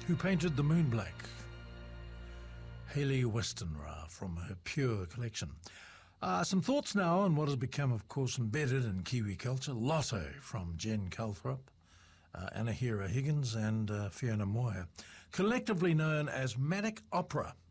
Who painted the moon black? Hayley Westenra from her Pure collection. Some thoughts now on what has become, of course, embedded in Kiwi culture. Lotto from Jen Calthrop, Anahira Higgins and Fiona Moyer, collectively known as Manic Opera.